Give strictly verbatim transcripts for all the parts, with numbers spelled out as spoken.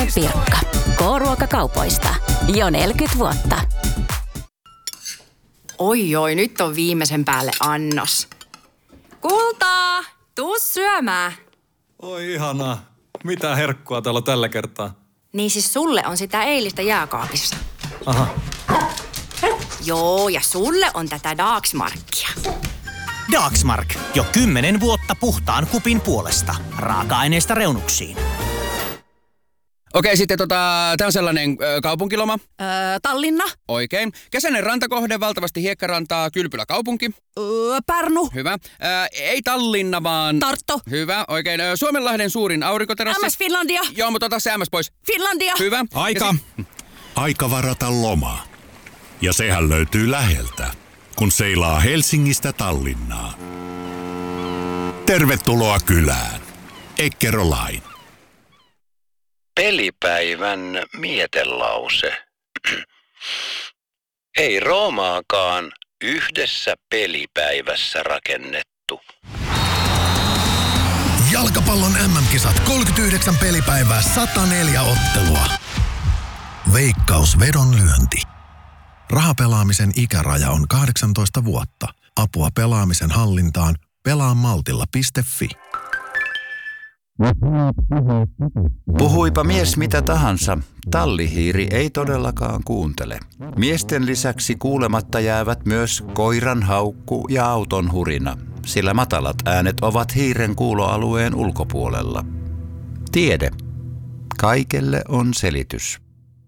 on Pirkka. K-ruokakaupoista. Jo neljäkymmentä vuotta. Oi oi, nyt on viimeisen päälle annos. Kultaa, tuu syömään. Oi ihanaa. Mitä herkkua täällä tällä kertaa? Niin siis sulle on sitä eilistä jääkaapissa. Aha. Joo, ja sulle on tätä Dagsmarkia. Dagsmark. Jo kymmenen vuotta puhtaan kupin puolesta. Raaka-aineista reunuksiin. Okei, sitten tota, tää on sellainen ö, kaupunkiloma. Öö, Tallinna. Oikein. Kesäinen rantakohde, valtavasti hiekkarantaa, Kylpylä kaupunki. Öö, Pärnu. Hyvä. Ö, ei Tallinna, vaan... Tartto. Hyvä, oikein. Ö, Suomenlahden suurin aurinkoterassi. M S Finlandia. Joo, mutta ota se M S pois. Finlandia. Hyvä. Aika. Si- Aika varata loma. Ja sehän löytyy läheltä, kun seilaa Helsingistä Tallinnaa. Tervetuloa kylään. Eckerö Line. Pelipäivän mietelause. Ei Roomaakaan yhdessä pelipäivässä rakennettu. Jalkapallon M M-kisat kolmekymmentäyhdeksän pelipäivää, sata neljä ottelua. Veikkaus vedonlyönti. Rahapelaamisen ikäraja on kahdeksantoista vuotta. Apua pelaamisen hallintaan pelaamaltilla piste fi. Puhuipa mies mitä tahansa, tallihiiri ei todellakaan kuuntele. Miesten lisäksi kuulematta jäävät myös koiran haukku ja auton hurina, sillä matalat äänet ovat hiiren kuuloalueen ulkopuolella. Tiede. Kaikelle on selitys.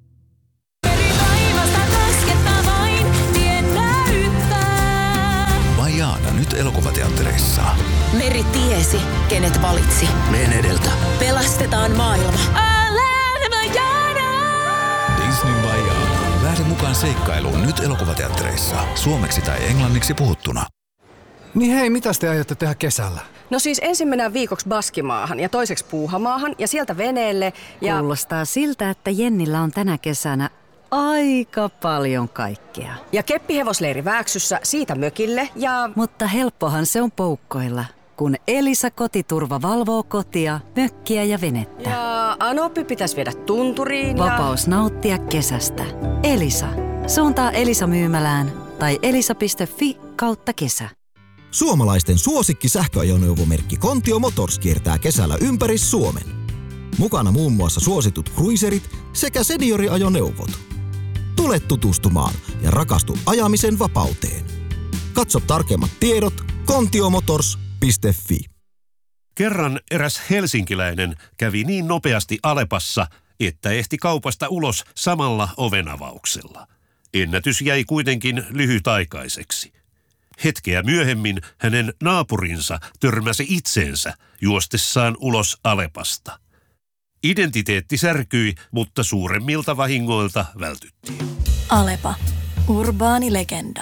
Vajaana nyt elokuvateattereissa. Meri tiesi, kenet valitsi. Meen edeltä. Pelastetaan maailma. Alan Vajaana! Disney Vajaana. Lähde mukaan seikkailuun nyt elokuvateattereissa. Suomeksi tai englanniksi puhuttuna. Niin hei, mitäs te aiotte tehdä kesällä? No siis ensin mennään viikoksi Baskimaahan ja toiseksi Puuhamaahan ja sieltä veneelle ja... Kuulostaa siltä, että Jennillä on tänä kesänä aika paljon kaikkea. Ja keppihevosleiri Vääksyssä, siitä mökille ja... Mutta helppohan se on poukkoilla, kun Elisa Kotiturva valvoo kotia, mökkiä ja venettä. Ja Anoppi pitäisi viedä tunturiin ja... Vapaus nauttia kesästä. Elisa. Suuntaa Elisa myymälään tai elisa piste fi kautta kesä. Suomalaisten suosikki sähköajoneuvomerkki Kontio Motors kiertää kesällä ympäri Suomen. Mukana muun muassa suositut cruiserit sekä senioriajoneuvot. Tule tutustumaan ja rakastu ajamisen vapauteen. Katso tarkemmat tiedot kontiomotors piste fi. Kerran eräs helsinkiläinen kävi niin nopeasti Alepassa, että ehti kaupasta ulos samalla ovenavauksella. Ennätys jäi kuitenkin lyhytaikaiseksi. Hetkeä myöhemmin hänen naapurinsa törmäsi itseensä juostessaan ulos Alepasta. Identiteetti särkyi, mutta suuremmilta vahingoilta vältyttiin. Alepa. Urbaani legenda.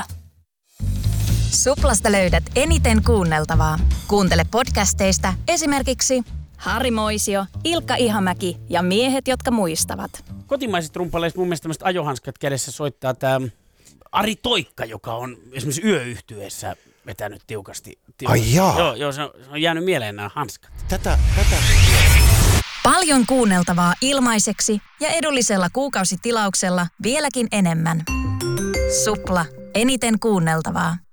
Suplasta löydät eniten kuunneltavaa. Kuuntele podcasteista esimerkiksi Harri Moisio, Ilkka Ihamäki ja miehet, jotka muistavat. Kotimaiset rumpaleissa mun mielestä tämmöiset ajohanskat kädessä soittaa tää Ari Toikka, joka on esimerkiksi yöyhtyeessä vetänyt tiukasti. tiukasti. Ai jaa. Joo, joo se, on, se on jäänyt mieleen nämä hanskat. Tätä, tätä. Paljon kuunneltavaa ilmaiseksi ja edullisella kuukausitilauksella vieläkin enemmän. Supla. Eniten kuunneltavaa.